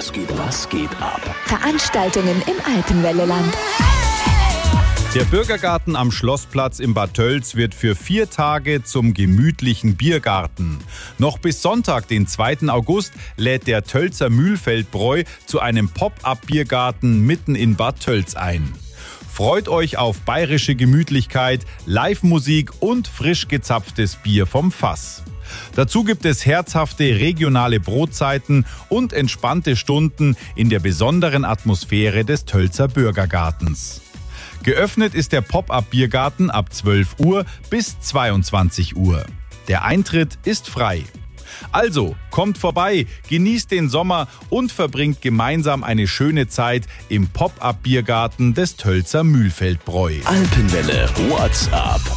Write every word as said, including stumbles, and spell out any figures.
Was geht, was geht ab? Veranstaltungen im Alpenwelleland. Der Bürgergarten am Schlossplatz im Bad Tölz wird für vier Tage zum gemütlichen Biergarten. Noch bis Sonntag, den zweiten August, lädt der Tölzer Mühlfeldbräu zu einem Pop-up-Biergarten mitten in Bad Tölz ein. Freut euch auf bayerische Gemütlichkeit, Live-Musik und frisch gezapftes Bier vom Fass. Dazu gibt es herzhafte regionale Brotzeiten und entspannte Stunden in der besonderen Atmosphäre des Tölzer Bürgergartens. Geöffnet ist der Pop-up-Biergarten ab zwölf Uhr bis zweiundzwanzig Uhr. Der Eintritt ist frei. Also, kommt vorbei, genießt den Sommer und verbringt gemeinsam eine schöne Zeit im Pop-up-Biergarten des Tölzer Mühlfeldbräu. Alpenwelle WhatsApp.